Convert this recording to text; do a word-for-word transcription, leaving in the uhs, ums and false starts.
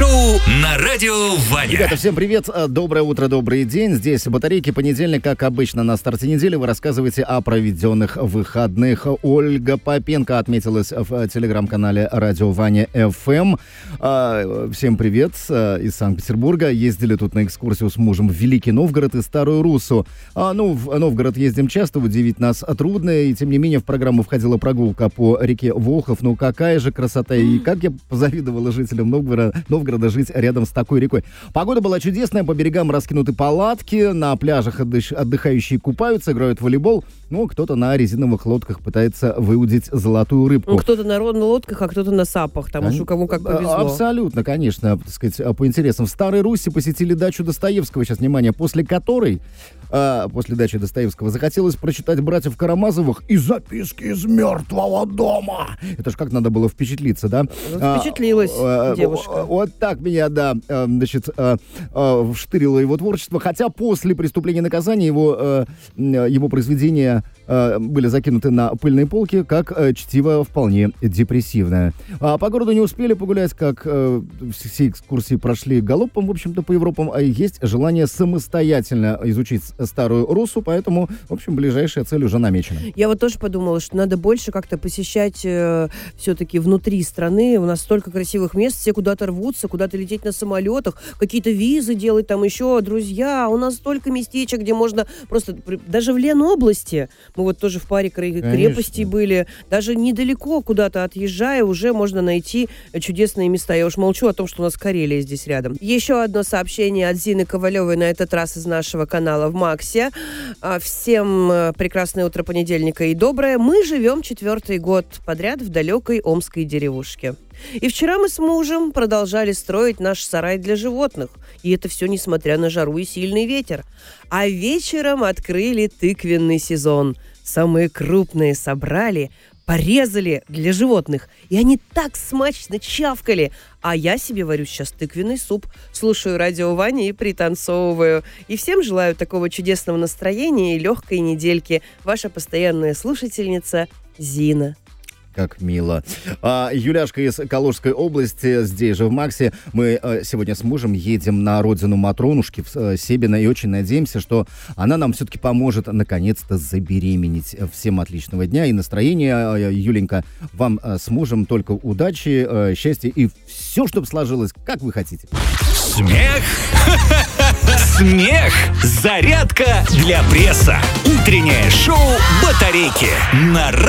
шоу на радио Ваня. Ребята, всем привет, доброе утро, добрый день. Здесь Батарейки, понедельник, как обычно, на старте недели. Вы рассказываете о проведенных выходных. Ольга Попенко отметилась в телеграм-канале радио Ваня эф эм. Всем привет из Санкт-Петербурга. Ездили тут на экскурсию с мужем в Великий Новгород и Старую Руссу. А, ну, в Новгород ездим часто, удивить нас трудно. И тем не менее в программу входила прогулка по реке Волхов. Ну какая же красота. И как я позавидовала жителям Новгорода, Новгорода жить рядом с такой рекой. Погода была чудесная, по берегам раскинуты палатки, на пляжах отдых, отдыхающие купаются, играют в волейбол. Ну, кто-то на резиновых лодках пытается выудить золотую рыбку. Ну, кто-то на лодках, а кто-то на сапах. Там уж у кого как повезло. Абсолютно, конечно, так сказать, по интересам. В Старой Руси посетили дачу Достоевского, сейчас, внимание, после которой, э, после дачи Достоевского, захотелось прочитать братьев Карамазовых и записки из мертвого дома. Это ж как надо было впечатлиться, да? Впечатлилась а, девушка. А, вот так меня, да, значит, а, а, вштырило его творчество. Хотя после преступления и наказания его, а, его произведения а, были закинуты на пыльные полки, как а, чтиво вполне депрессивное. А по городу не успели погулять, как а, все экскурсии прошли галопом, в общем-то, по Европам. А есть желание самостоятельно изучить Старую Руссу, поэтому, в общем, ближайшая цель уже намечена. Я вот тоже подумала, что надо больше как-то посещать э, все-таки внутри страны. У нас столько красивых мест, все куда-то рвутся, куда-то лететь на самолетах, какие-то визы делать там еще. Друзья, у нас столько местечек, где можно просто... Даже в Ленобласти, мы вот тоже в паре крепостей были, даже недалеко куда-то отъезжая, уже можно найти чудесные места. Я уж молчу о том, что у нас Карелия здесь рядом. Еще одно сообщение от Зины Ковалевой, на этот раз из нашего канала в Максе. Всем прекрасное утро понедельника и доброе. Мы живем четвертый год подряд в далекой омской деревушке. И вчера мы с мужем продолжали строить наш сарай для животных. И это все несмотря на жару и сильный ветер. А вечером открыли тыквенный сезон. Самые крупные собрали, порезали для животных. И они так смачно чавкали. А я себе варю сейчас тыквенный суп. Слушаю радио Вани и пританцовываю. И всем желаю такого чудесного настроения и легкой недельки. Ваша постоянная слушательница Зина. Как мило. А, Юляшка из Калужской области, здесь же в Максе. Мы а, сегодня с мужем едем на родину Матронушки в а, Себино и очень надеемся, что она нам все-таки поможет наконец-то забеременеть. Всем отличного дня и настроения, а, Юленька. Вам а, с мужем только удачи, а, счастья и все, чтобы сложилось, как вы хотите. Смех! Смех! Зарядка для пресса. Утреннее шоу «Батарейки» на